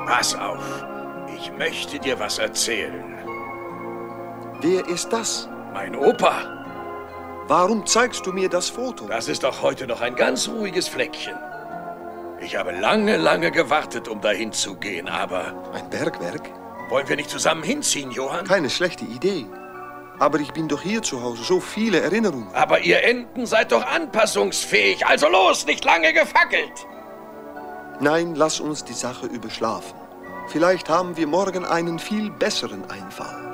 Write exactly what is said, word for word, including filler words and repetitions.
Pass auf. Ich möchte dir was erzählen. Wer ist das? Mein Opa. Warum zeigst du mir das Foto? Das ist doch heute noch ein ganz ruhiges Fleckchen. Ich habe lange, lange gewartet, um dahin zu gehen, aber... Ein Bergwerk? Wollen wir nicht zusammen hinziehen, Johann? Keine schlechte Idee. Aber ich bin doch hier zu Hause, so viele Erinnerungen. Aber ihr Enten seid doch anpassungsfähig, also los, nicht lange gefackelt! Nein, lass uns die Sache überschlafen. Vielleicht haben wir morgen einen viel besseren Einfall.